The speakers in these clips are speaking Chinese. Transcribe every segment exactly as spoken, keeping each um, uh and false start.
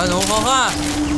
传统好汉。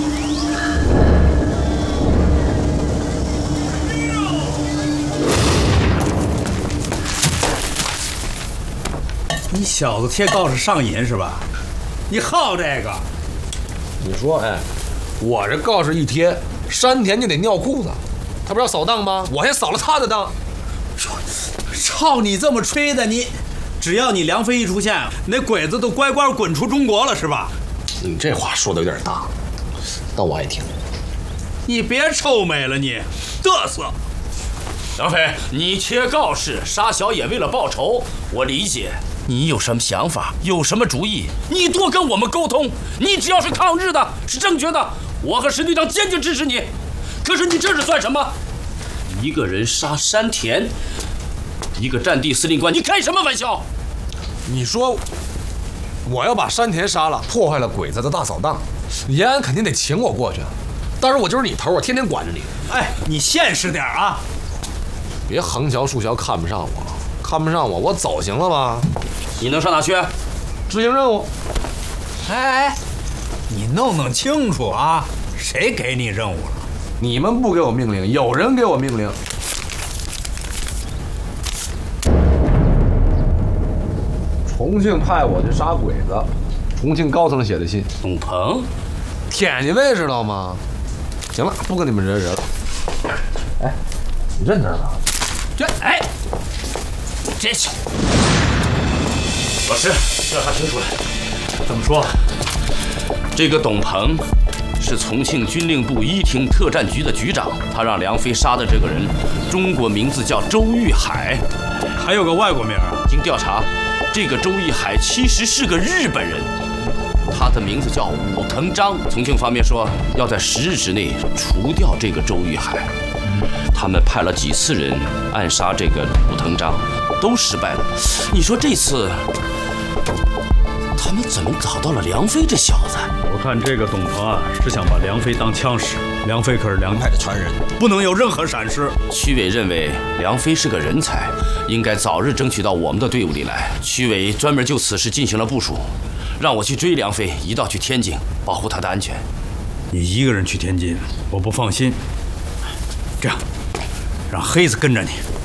你小子贴告示上瘾是吧？你好这个？ 你说，哎，我这告示一贴，山田就得尿裤子，他不是要扫荡吗？我还扫了他的荡。 照你这么吹的，你只要你梁飞一出现，那鬼子都乖乖滚出中国了是吧？ 你这话说的有点大，但我爱听。 你别臭美了你，嘚瑟！ 梁飞，你贴告示杀小野为了报仇，我理解。你有什么想法，有什么主意，你多跟我们沟通。你只要是抗日的，是正确的，我和石队长坚决支持你。可是你这是算什么？一个人杀山田，一个战地司令官，你开什么玩笑？ 你说我要把山田杀了，破坏了鬼子的大扫荡，延安肯定得请我过去。当然我就是你头，我天天管着你。 哎，你现实点啊！ 别横瞧竖瞧看不上我，看不上我，我走行了吧？ 你能上哪去？ 执行任务。 哎哎，你弄弄清楚啊，谁给你任务了？ 你们不给我命令，有人给我命令。重庆派我去杀鬼子，重庆高层写的信。 董鹏， 天津卫知道吗？行了，不跟你们人人了。哎，你认这了？ 这哎，这小老师，调查清楚了。怎么说？这个董鹏是重庆军令部一厅特战局的局长，他让梁飞杀的这个人，中国名字叫周玉海， 还有个外国名啊。 经调查，这个周玉海其实是个日本人，他的名字叫武藤章。重庆方面说要在十日之内除掉这个周玉海。他们派了几次人暗杀这个武藤章，都失败了。你说这次他们怎么找到了梁飞这小子？ 我看这个董鹏啊，是想把梁飞当枪使。梁飞可是梁派的传人，不能有任何闪失。 区委认为梁飞是个人才，应该早日争取到我们的队伍里来。区委专门就此事进行了部署，让我去追梁飞，一道去天津，保护他的安全。 你一个人去天津，我不放心。这样，让黑子跟着你。